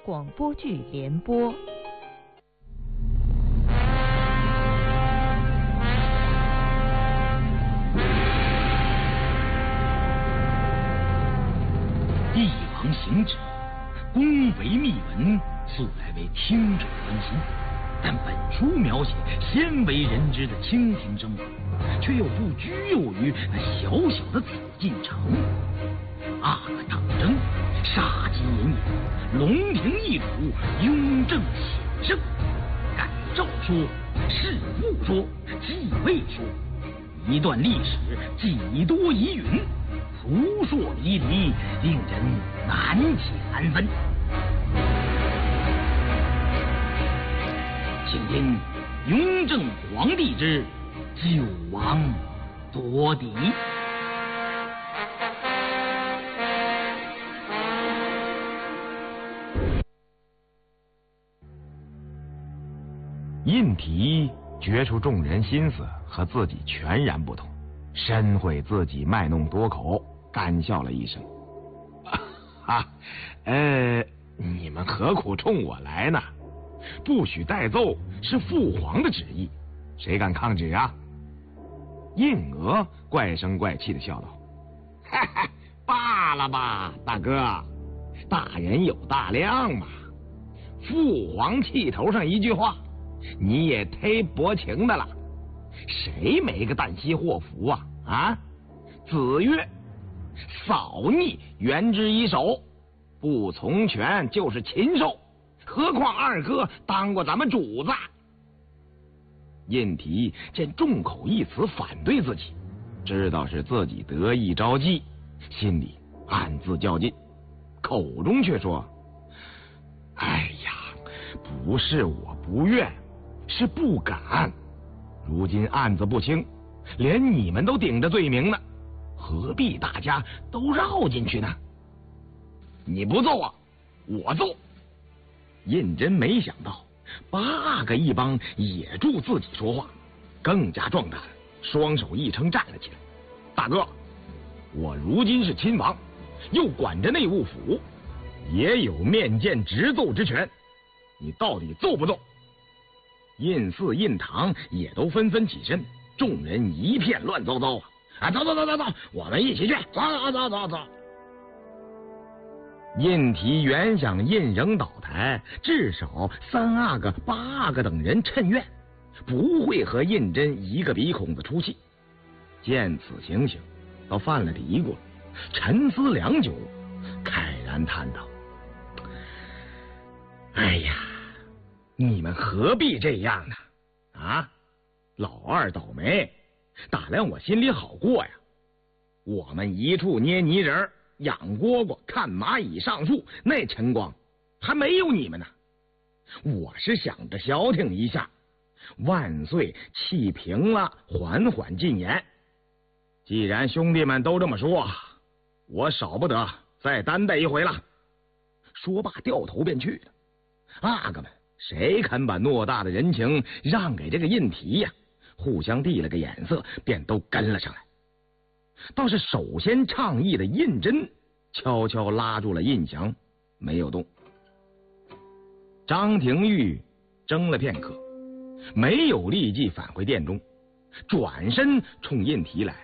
广播剧联播。 帝王行止，宫闱秘闻，素来为听者欢心。但本书描写鲜为人知的清廷生活，却又不拘囿于那小小的紫禁城。阿哥当征，杀机隐隐，龙庭一主，雍正显圣。改诏说，事务说，继位说，一段历史几多疑云，扑朔迷离，令人难解难分。请听雍正皇帝之九王夺嫡。 胤禔觉出众人心思和自己全然不同，深悔自己卖弄多口，干笑了一声：“你们何苦冲我来呢？不许代奏是父皇的旨意，谁敢抗旨啊？”胤娥怪声怪气的笑道：“罢了吧，大哥，大人有大量嘛。父皇气头上一句话，你也忒薄情的了。谁没个旦夕祸福啊？啊！子曰：扫逆原之以首，不从权就是禽兽。何况二哥当过咱们主子。”胤禔见众口一词反对自己，知道是自己得意招忌，心里暗自较劲，口中却说：“哎呀，不是我不愿，是不敢。如今案子不清，连你们都顶着罪名呢，何必大家都绕进去呢？你不奏啊，我奏。”胤禛没想到八个一帮也助自己说话，更加壮胆，双手一撑站了起来：“大哥，我如今是亲王，又管着内务府，也有面见直奏之权，你到底奏不奏？”胤祀胤堂也都纷纷起身，众人一片乱糟糟啊！走，我们一起去，走。胤禔原想胤禛倒台，至少3阿哥、8阿哥等人趁愿，不会和胤禛一个鼻孔子出气。见此情形，倒犯了嘀咕了，沉思良久，慨然叹道：“哎呀，你们何必这样呢？啊，老二倒霉，打量我心里好过呀。我们一处捏泥人，养蝈蝈，看蚂蚁上树，那晨光还没有你们呢。我是想着消停一下，万岁气平了，缓缓进言。既然兄弟们都这么说，我少不得再担待一回了。”说罢掉头便去了。阿哥们谁肯把偌大的人情让给这个胤禔呀？互相递了个眼色，便都跟了上来。倒是首先倡议的胤禛悄悄拉住了胤祥，没有动。张廷玉怔了片刻，没有立即返回殿中，转身冲胤禔来了：“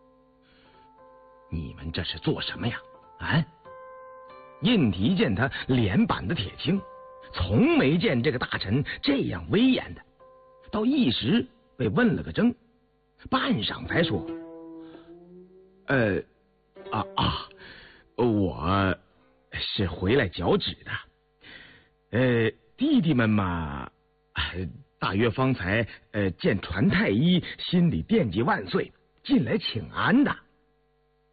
你们这是做什么呀？啊？”胤禔见他脸板的铁青，从没见这个大臣这样威严的，到一时被问了个怔，半晌才说：“我是回来交旨的。弟弟们嘛，大约方才见传太医，心里惦记万岁，进来请安的。”